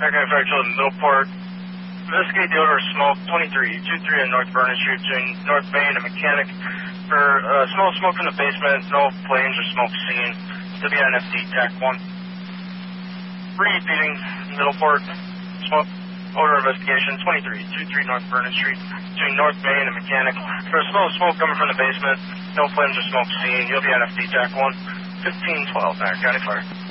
County Fire Chill in Middleport. Investigate the odor of smoke, 2323 on North Vernon Street between North Main and Mechanic. For smell of smoke from the basement, no flames or smoke seen. WNFD TAC 1. Repeating Middleport, smoke odor investigation, 2323 North Vernon Street between North Main and Mechanic. For a smell of smoke coming from the basement, no flames or smoke seen. WNFD TAC 1. 1512, County Fire.